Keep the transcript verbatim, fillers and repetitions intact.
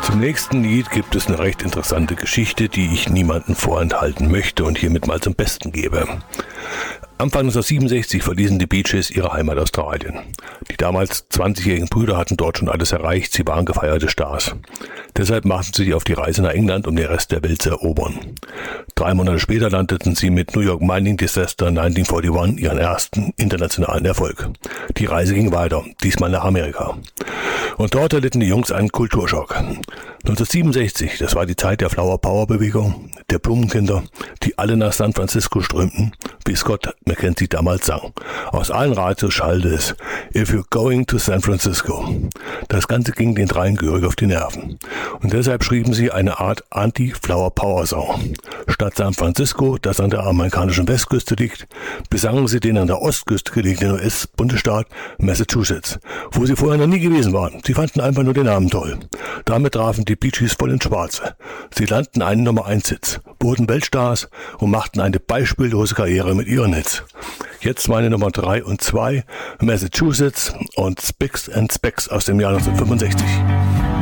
Zum nächsten Lied gibt es eine recht interessante Geschichte, die ich niemandem vorenthalten möchte und hiermit mal zum Besten gebe. Anfang neunzehnhundertsiebenundsechzig verließen die Bee Gees ihre Heimat Australien. Die damals zwanzigjährigen Brüder hatten dort schon alles erreicht, sie waren gefeierte Stars. Deshalb machten sie sich auf die Reise nach England, um den Rest der Welt zu erobern. Drei Monate später landeten sie mit New York Mining Disaster neunzehnhunderteinundvierzig ihren ersten internationalen Erfolg. Die Reise ging weiter, diesmal nach Amerika. Und dort erlitten die Jungs einen Kulturschock. neunzehnhundertsiebenundsechzig, das war die Zeit der Flower Power Bewegung, der Blumenkinder, die alle nach San Francisco strömten, wie Scott McKenzie damals sang. Aus allen Radios schallte es: "If you're going to San Francisco." Das Ganze ging den dreien gehörig auf die Nerven. Und deshalb schrieben sie eine Art Anti-Flower-Power-Song. Statt San Francisco, das an der amerikanischen Westküste liegt, besangen sie den an der Ostküste gelegenen U S-Bundesstaat Massachusetts, wo sie vorher noch nie gewesen waren. Sie fanden einfach nur den Namen toll. Damit trafen die Bee Gees voll ins Schwarze. Sie landeten einen Nummer eins Hits, wurden Weltstars und machten eine beispiellose Karriere mit ihren Hits. Jetzt meine Nummer drei und zwei, Massachusetts und Spicks and Specks aus dem Jahr neunzehnhundertfünfundsechzig.